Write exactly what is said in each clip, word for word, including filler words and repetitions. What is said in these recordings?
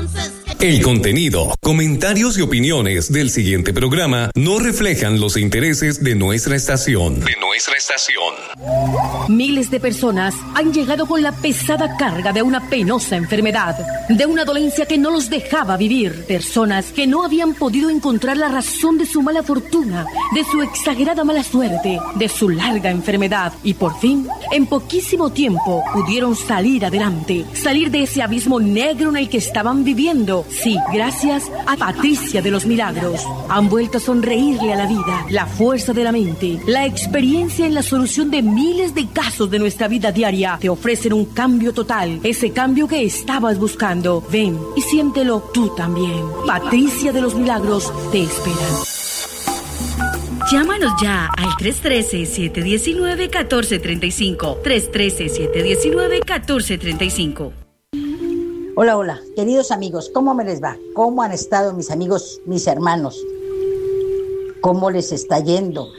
El contenido, comentarios y opiniones del siguiente programa no reflejan los intereses de nuestra estación. De nuestra estación. Miles de personas han llegado con la pesada carga de una penosa enfermedad, de una dolencia que no los dejaba vivir. Personas que no habían podido encontrar la razón de su mala fortuna, de su exagerada mala suerte, de su larga enfermedad. Y por fin, en poquísimo tiempo, pudieron salir adelante, salir de ese abismo negro en el que estaban viviendo. Sí, gracias a Patricia de los Milagros. Han vuelto a sonreírle a la vida, la fuerza de la mente, la experiencia en la solución de miles de casos de nuestra vida diaria. Te ofrecen un cambio total, ese cambio que estabas buscando. Ven y siéntelo tú también. Patricia de los Milagros te espera. Llámanos ya al tres uno tres, siete uno nueve, uno cuatro tres cinco. tres uno tres, siete uno nueve, uno cuatro tres cinco. Hola, hola, queridos amigos, ¿cómo me les va? ¿Cómo han estado mis amigos, mis hermanos? ¿Cómo les está yendo?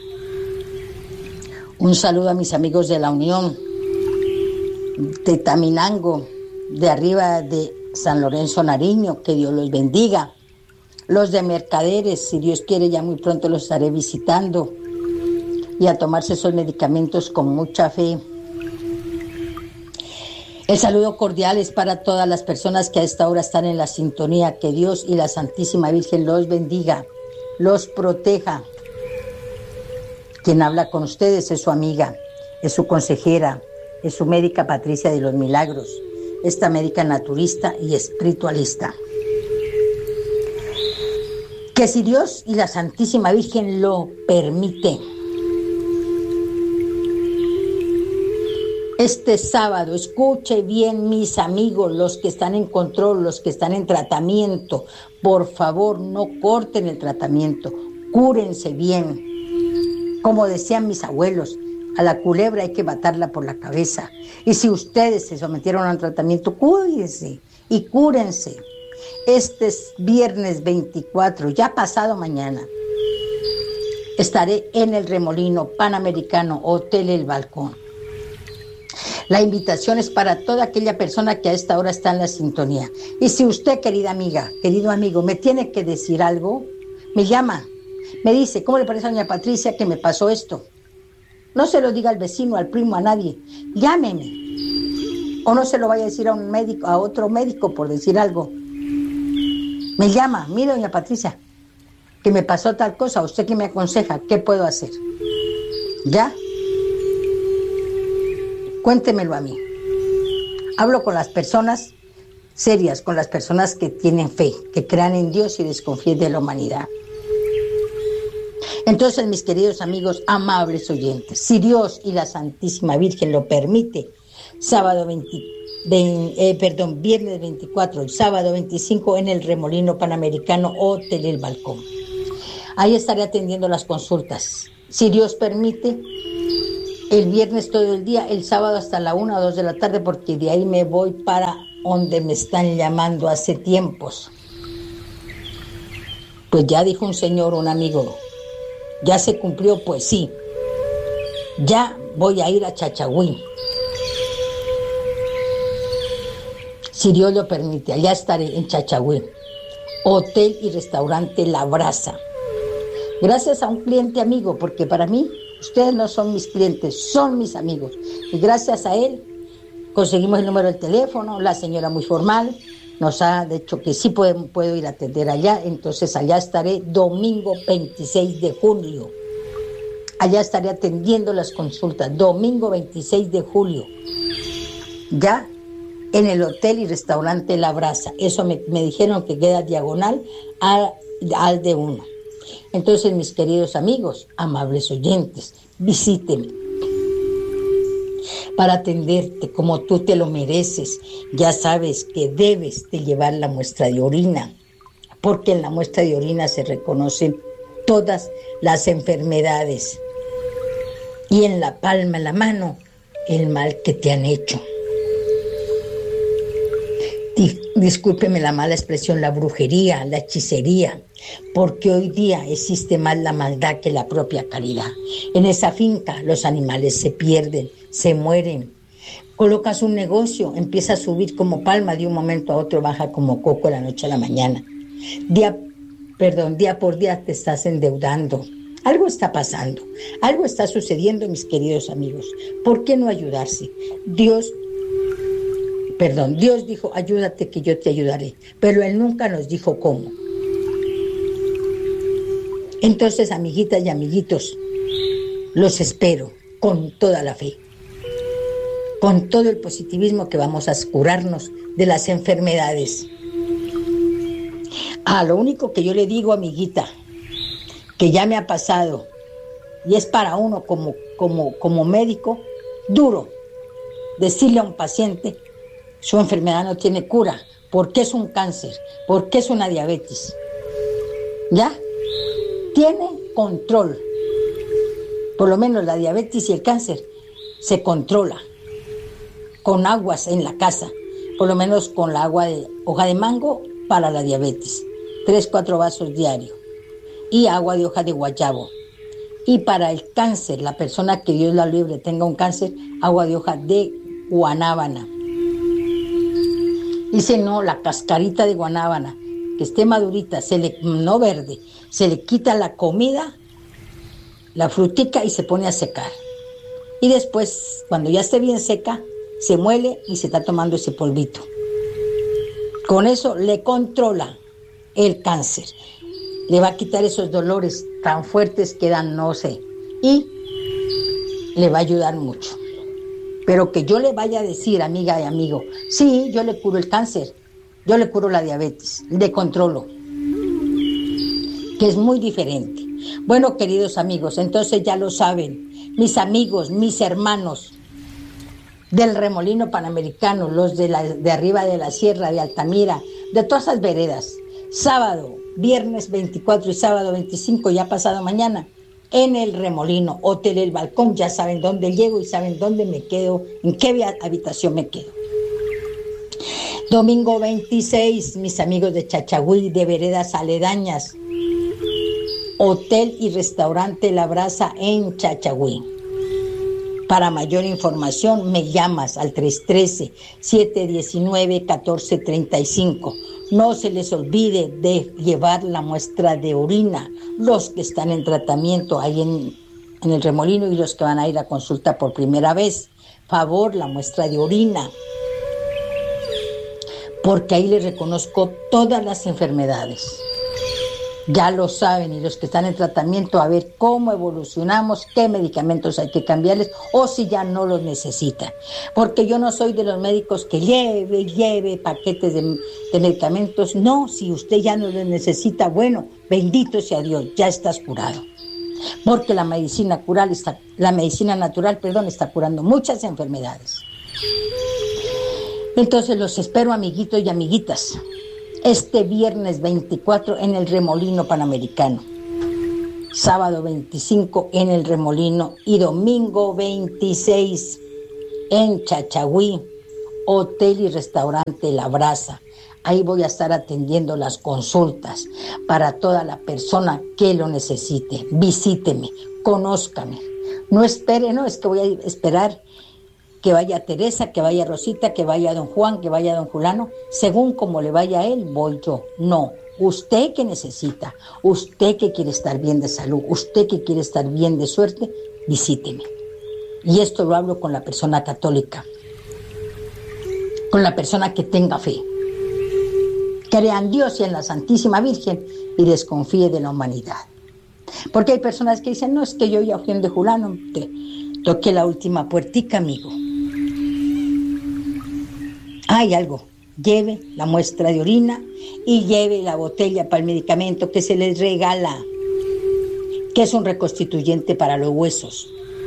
Un saludo a mis amigos de la Unión, de Taminango, de arriba de San Lorenzo Nariño, que Dios los bendiga. Los de Mercaderes, si Dios quiere, ya muy pronto los estaré visitando. Y a tomarse esos medicamentos con mucha fe. El saludo cordial es para todas las personas que a esta hora están en la sintonía. Que Dios y la Santísima Virgen los bendiga, los proteja. Quien habla con ustedes es su amiga, es su consejera, es su médica Patricia de los Milagros, esta médica naturista y espiritualista. Que si Dios y la Santísima Virgen lo permiten, este sábado, escuche bien mis amigos, los que están en control, los que están en tratamiento, por favor no corten el tratamiento, cúrense bien. Como decían mis abuelos, a la culebra hay que matarla por la cabeza. Y si ustedes se sometieron a un tratamiento, cuídense y cúrense. Este es viernes veinticuatro, ya pasado mañana, estaré en el Remolino Panamericano, Hotel El Balcón. La invitación es para toda aquella persona que a esta hora está en la sintonía. Y si usted, querida amiga, querido amigo, me tiene que decir algo, me llama, me dice, ¿cómo le parece a doña Patricia que me pasó esto? No se lo diga al vecino, al primo, a nadie. Llámeme. O no se lo vaya a decir a un médico, a otro médico por decir algo. Me llama, mire, doña Patricia, que me pasó tal cosa, ¿usted qué me aconseja? ¿Qué puedo hacer? ¿Ya? Cuéntemelo a mí. Hablo con las personas serias, con las personas que tienen fe, que crean en Dios y desconfíen de la humanidad. Entonces, mis queridos amigos, amables oyentes, si Dios y la Santísima Virgen lo permite, sábado veinte, veinte, eh, perdón, viernes veinticuatro, el sábado veinticinco en el Remolino Panamericano Hotel El Balcón. Ahí estaré atendiendo las consultas. Si Dios permite, el viernes todo el día, el sábado hasta la una o dos de la tarde, porque de ahí me voy para donde me están llamando hace tiempos. Pues ya dijo un señor, un amigo, ya se cumplió, pues sí. Ya voy a ir a Chachagüí. Si Dios lo permite, allá estaré en Chachagüí. Hotel y restaurante La Brasa. Gracias a un cliente amigo, porque para mí, ustedes no son mis clientes, son mis amigos. Y gracias a él conseguimos el número del teléfono, la señora muy formal nos ha dicho que sí puedo, puedo ir a atender allá, entonces allá estaré domingo veintiséis de julio. Allá estaré atendiendo las consultas, domingo veintiséis de julio. Ya en el hotel y restaurante La Brasa. Eso me, me dijeron que queda diagonal al, al de uno. Entonces, mis queridos amigos, amables oyentes, visítenme para atenderte como tú te lo mereces. Ya sabes que debes de llevar la muestra de orina, porque en la muestra de orina se reconocen todas las enfermedades y en la palma de la mano el mal que te han hecho. Discúlpeme la mala expresión, la brujería, la hechicería, porque hoy día existe más la maldad que la propia caridad. En esa finca los animales se pierden, se mueren. Colocas un negocio, empieza a subir como palma, de un momento a otro baja como coco de la noche a la mañana. Día, perdón, día por día te estás endeudando. Algo está pasando, algo está sucediendo, mis queridos amigos. ¿Por qué no ayudarse? Dios, perdón, Dios dijo, ayúdate que yo te ayudaré, pero Él nunca nos dijo cómo. Entonces, amiguitas y amiguitos, los espero con toda la fe, con todo el positivismo que vamos a curarnos de las enfermedades. Ah, lo único que yo le digo, amiguita, que ya me ha pasado, y es para uno como, como, como médico, duro, decirle a un paciente, su enfermedad no tiene cura, porque es un cáncer, porque es una diabetes. ¿Ya? Tiene control. Por lo menos la diabetes y el cáncer se controla con aguas en la casa, por lo menos con la agua de hoja de mango para la diabetes, tres, cuatro vasos diarios, y agua de hoja de guayabo. Y para el cáncer, la persona que Dios la libre tenga un cáncer, agua de hoja de guanábana. Dice, no, la cascarita de guanábana, que esté madurita, se le, no verde, se le quita la comida, la frutica, y se pone a secar. Y después, cuando ya esté bien seca, se muele y se está tomando ese polvito. Con eso le controla el cáncer. Le va a quitar esos dolores tan fuertes que dan, no sé, y le va a ayudar mucho. Pero que yo le vaya a decir, amiga y amigo, sí, yo le curo el cáncer, yo le curo la diabetes, le controlo, que es muy diferente. Bueno, queridos amigos, entonces ya lo saben, mis amigos, mis hermanos del Remolino Panamericano, los de, la, de arriba de la sierra, de Altamira, de todas esas veredas, sábado, viernes veinticuatro y sábado veinticinco, ya pasado mañana, en el Remolino, Hotel El Balcón, ya saben dónde llego y saben dónde me quedo, en qué habitación me quedo. Domingo veintiséis, mis amigos de Chachagüí, de veredas aledañas, Hotel y Restaurante La Brasa en Chachagüí. Para mayor información me llamas al tres uno tres, siete uno nueve, uno cuatro tres cinco. No se les olvide de llevar la muestra de orina, los que están en tratamiento ahí en, en el Remolino y los que van a ir a consulta por primera vez. Favor, la muestra de orina, porque ahí les reconozco todas las enfermedades. Ya lo saben, y los que están en tratamiento, a ver cómo evolucionamos, qué medicamentos hay que cambiarles, o si ya no los necesitan. Porque yo no soy de los médicos que lleve, lleve paquetes de, de medicamentos. No, si usted ya no los necesita, bueno, bendito sea Dios, ya estás curado. Porque la medicina cural está, la medicina natural, perdón, está curando muchas enfermedades. Entonces los espero, amiguitos y amiguitas, este viernes veinticuatro en el Remolino Panamericano, sábado veinticinco en el Remolino y domingo veintiséis en Chachagüí, Hotel y Restaurante La Brasa. Ahí voy a estar atendiendo las consultas para toda la persona que lo necesite. Visíteme, conózcame. No espere, no, es que voy a esperar que vaya Teresa, que vaya Rosita, que vaya don Juan, que vaya don Julano, según como le vaya a él, voy yo. No, usted que necesita, usted que quiere estar bien de salud, usted que quiere estar bien de suerte, visíteme. Y esto lo hablo con la persona católica, con la persona que tenga fe. Crea en Dios y en la Santísima Virgen y desconfíe de la humanidad. Porque hay personas que dicen, no, es que yo ya fui de Julano, te toqué la última puertica, amigo. Hay algo, lleve la muestra de orina y lleve la botella para el medicamento que se les regala, que es un reconstituyente para los huesos.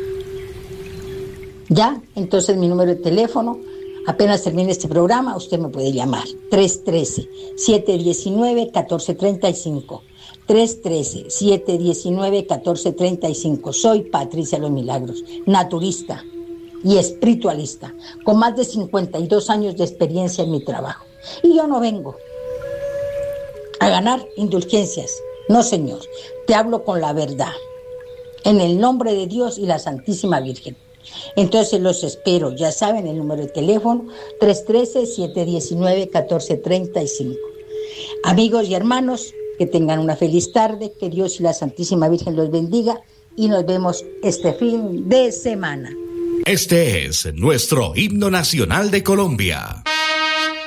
Ya, entonces mi número de teléfono, apenas termine este programa, usted me puede llamar, tres uno tres, siete uno nueve, uno cuatro tres cinco, tres uno tres, siete uno nueve, uno cuatro tres cinco. Soy Patricia Los Milagros, naturista y espiritualista, con más de cincuenta y dos años de experiencia en mi trabajo. Y yo no vengo a ganar indulgencias, no señor, te hablo con la verdad, en el nombre de Dios y la Santísima Virgen. Entonces los espero, ya saben el número de teléfono tres uno tres, siete uno nueve, uno cuatro tres cinco. Amigos y hermanos, que tengan una feliz tarde, que Dios y la Santísima Virgen los bendiga y nos vemos este fin de semana. Este es nuestro himno nacional de Colombia.